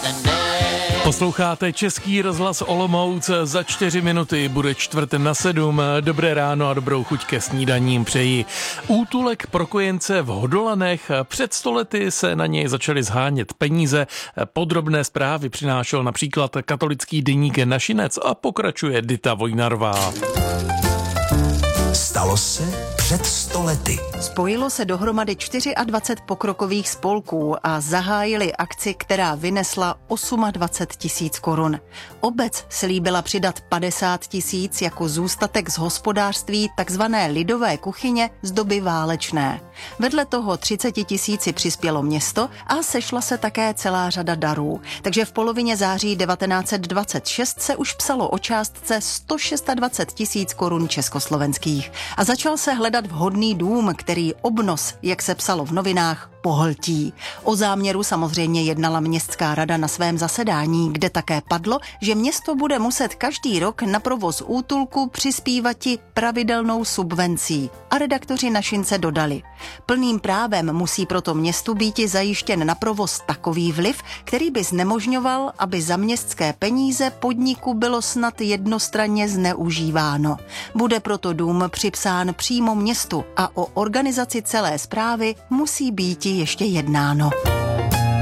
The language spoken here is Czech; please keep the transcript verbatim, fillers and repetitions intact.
Posloucháte Český rozhlas Olomouc, za čtyři minuty bude čtvrt na sedm. Dobré ráno a dobrou chuť ke snídaním přeji. Útulek pro kojence v Hodolanech. Před sto lety se na něj začaly zhánět peníze. Podrobné zprávy přinášel například katolický deník Našinec a pokračuje Dita Vojnarová. Stalo se před sto lety. Spojilo se dohromady dvacet čtyři pokrokových spolků a zahájili akci, která vynesla dvacet osm tisíc korun. Obec slíbila přidat padesát tisíc jako zůstatek z hospodářství takzvané lidové kuchyně z doby válečné. Vedle toho třicet tisíci přispělo město a sešla se také celá řada darů. Takže v polovině září devatenáct set dvacet šest se už psalo o částce sto dvacet šest tisíc korun československých a začal se hledat vhodný dům, který obnos, jak se psalo v novinách, pohltí. O záměru samozřejmě jednala městská rada na svém zasedání, kde také padlo, že město bude muset každý rok na provoz útulku přispívati pravidelnou subvencí. A redaktoři Našince dodali: plným právem musí proto městu býti zajištěn na provoz takový vliv, který by znemožňoval, aby za městské peníze podniku bylo snad jednostranně zneužíváno. Bude proto dům připsán přímo městu a o organizaci celé správy musí býti ještě jednáno.